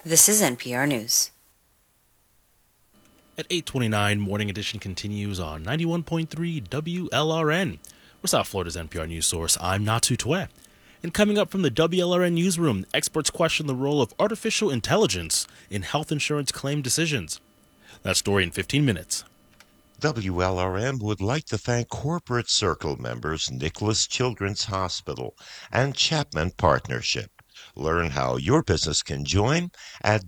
This is NPR News. At 8:29, Morning Edition continues on 91.3 WLRN. We're South Florida's NPR News source. I'm Natu Tue. And coming up from the WLRN newsroom, experts question the role of artificial intelligence in health insurance claim decisions. That story in 15 minutes. WLRN would like to thank Corporate Circle members Nicholas Children's Hospital and Chapman Partnership. Learn how your business can join at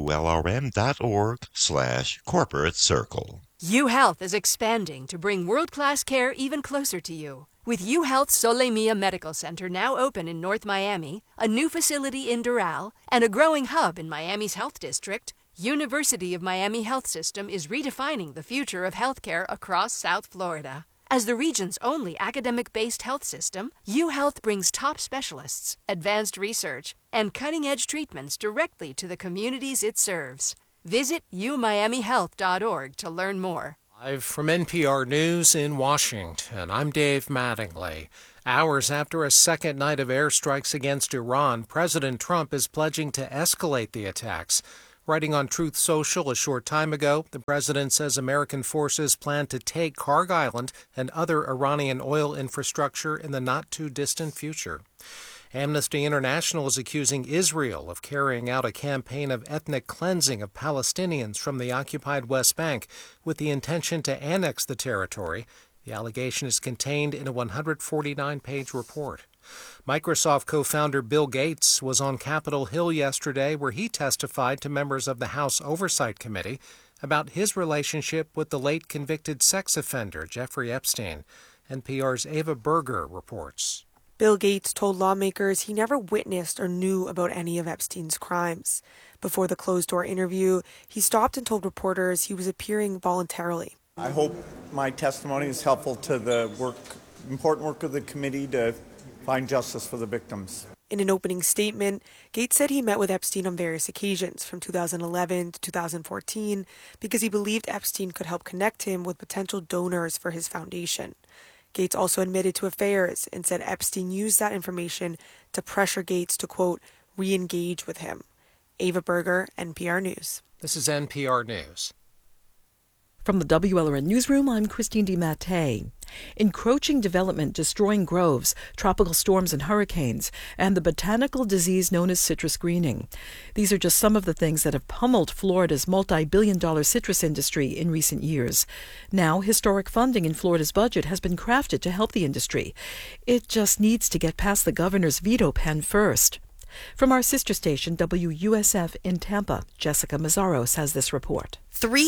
WLRN.org/corporate circle. UHealth is expanding to bring world-class care even closer to you. With UHealth Sole Mia Medical Center now open in North Miami, a new facility in Doral, and a growing hub in Miami's Health District, University of Miami Health System is redefining the future of healthcare across South Florida. As the region's only academic-based health system, UHealth brings top specialists, advanced research, and cutting-edge treatments directly to the communities it serves. Visit umiamihealth.org to learn more. Live from NPR News in Washington, I'm Dave Mattingly. Hours after a second night of airstrikes against Iran, President Trump is pledging to escalate the attacks. Writing on Truth Social a short time ago, the president says American forces plan to take Karg Island and other Iranian oil infrastructure in the not-too-distant future. Amnesty International is accusing Israel of carrying out a campaign of ethnic cleansing of Palestinians from the occupied West Bank with the intention to annex the territory. The allegation is contained in a 149-page report. Microsoft co-founder Bill Gates was on Capitol Hill yesterday where he testified to members of the House Oversight Committee about his relationship with the late convicted sex offender Jeffrey Epstein. NPR's Ava Berger reports. Bill Gates told lawmakers he never witnessed or knew about any of Epstein's crimes. Before the closed-door interview, he stopped and told reporters he was appearing voluntarily. I hope my testimony is helpful to the important work of the committee to find justice for the victims. In an opening statement, Gates said he met with Epstein on various occasions from 2011 to 2014 because he believed Epstein could help connect him with potential donors for his foundation. Gates also admitted to affairs and said Epstein used that information to pressure Gates to, quote, re-engage with him. Ava Berger, NPR News. This is NPR News. From the WLRN Newsroom, I'm Christine DiMattei. Encroaching development destroying groves, tropical storms and hurricanes, and the botanical disease known as citrus greening. These are just some of the things that have pummeled Florida's multi-billion-dollar citrus industry in recent years. Now, historic funding in Florida's budget has been crafted to help the industry. It just needs to get past the governor's veto pen first. From our sister station, WUSF in Tampa, Jessica Mazzaros has this report.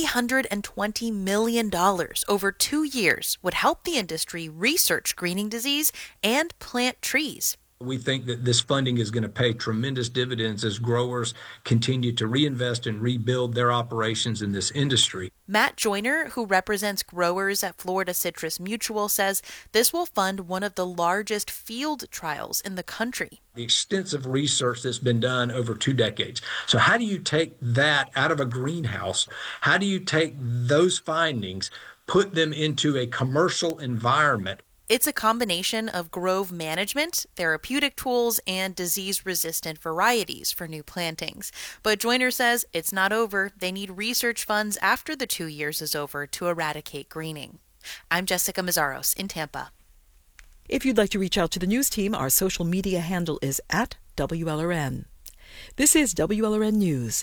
$320 million over 2 years would help the industry research greening disease and plant trees. We think that this funding is going to pay tremendous dividends as growers continue to reinvest and rebuild their operations in this industry. Matt Joyner, who represents growers at Florida Citrus Mutual, says this will fund one of the largest field trials in the country. The extensive research that's been done over 2 decades. So how do you take that out of a greenhouse? How do you take those findings, put them into a commercial environment? It's a combination of grove management, therapeutic tools, and disease-resistant varieties for new plantings. But Joyner says it's not over. They need research funds after the 2 years is over to eradicate greening. I'm Jessica Mazzaros in Tampa. If you'd like to reach out to the news team, our social media handle is @WLRN. This is WLRN News.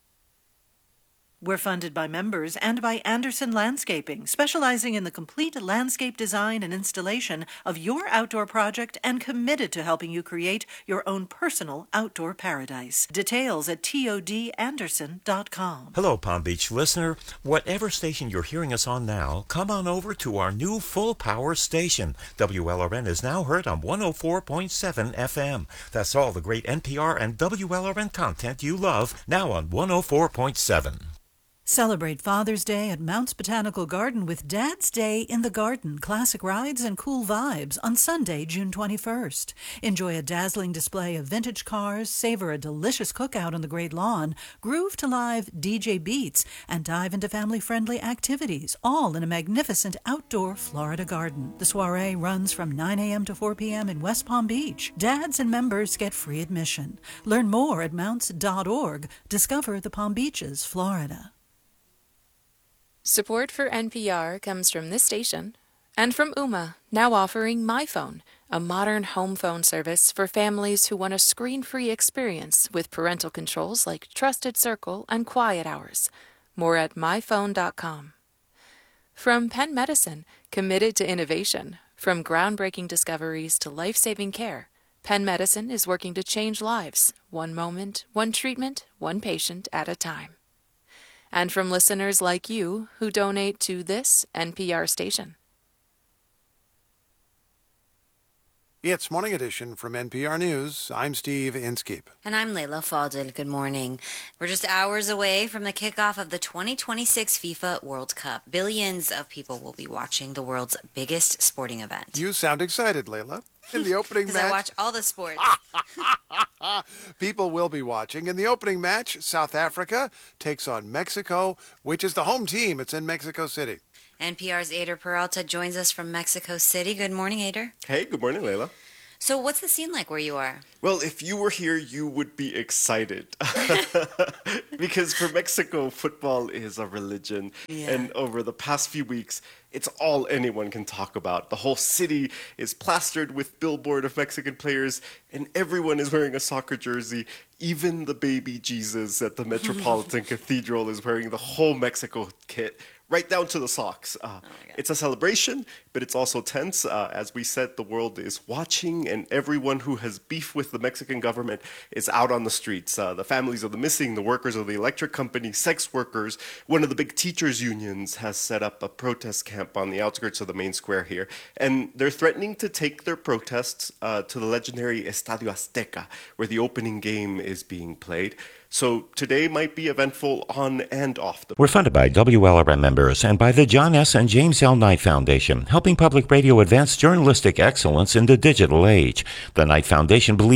We're funded by members and by Anderson Landscaping, specializing in the complete landscape design and installation of your outdoor project and committed to helping you create your own personal outdoor paradise. Details at todanderson.com. Hello, Palm Beach listener. Whatever station you're hearing us on now, come on over to our new full-power station. WLRN is now heard on 104.7 FM. That's all the great NPR and WLRN content you love, now on 104.7. Celebrate Father's Day at Mounts Botanical Garden with Dad's Day in the Garden, classic rides and cool vibes on Sunday, June 21st. Enjoy a dazzling display of vintage cars, savor a delicious cookout on the Great Lawn, groove to live DJ beats, and dive into family-friendly activities, all in a magnificent outdoor Florida garden. The soiree runs from 9 a.m. to 4 p.m. in West Palm Beach. Dads and members get free admission. Learn more at mounts.org. Discover the Palm Beaches, Florida. Support for NPR comes from this station and from Ooma, now offering MyPhone, a modern home phone service for families who want a screen-free experience with parental controls like Trusted Circle and Quiet Hours. More at myphone.com. From Penn Medicine, committed to innovation, from groundbreaking discoveries to life-saving care, Penn Medicine is working to change lives, one moment, one treatment, one patient at a time. And from listeners like you who donate to this NPR station. It's Morning Edition from NPR News. I'm Steve Inskeep. And I'm Layla Fadel. Good morning. We're just hours away from the kickoff of the 2026 FIFA World Cup. Billions of people will be watching the world's biggest sporting event. You sound excited, Layla. In the opening match... Because I watch all the sports. People will be watching. In the opening match, South Africa takes on Mexico, which is the home team. It's in Mexico City. NPR's Ader Peralta joins us from Mexico City. Good morning, Ader. Hey, good morning, Layla. So what's the scene like where you are? Well, if you were here, you would be excited. Because for Mexico, football is a religion. Yeah. And over the past few weeks, it's all anyone can talk about. The whole city is plastered with billboard of Mexican players, and everyone is wearing a soccer jersey. Even the baby Jesus at the Metropolitan Cathedral is wearing the whole Mexico kit, right down to the socks. It's a celebration, but it's also tense. As we said, the world is watching, and everyone who has beef with the Mexican government is out on the streets. The families of the missing, the workers of the electric company, sex workers. One of the big teachers' unions has set up a protest camp on the outskirts of the main square here. And they're threatening to take their protests to the legendary Estadio Azteca, where the opening game is being played. So today might be eventful on and off the... We're funded by WLRN members and by the John S. and James L. Knight Foundation, helping public radio advance journalistic excellence in the digital age. The Knight Foundation believes